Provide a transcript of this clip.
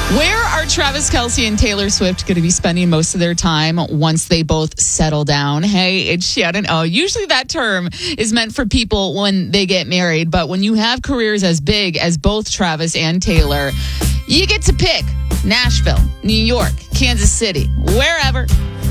Where are Travis Kelce and Taylor Swift going to be spending most of their time once they both settle down? Hey, it's Shannon. Oh, usually that term is meant for people when they get married. But when you have careers as big as both Travis and Taylor, you get to pick Nashville, New York, Kansas City, wherever.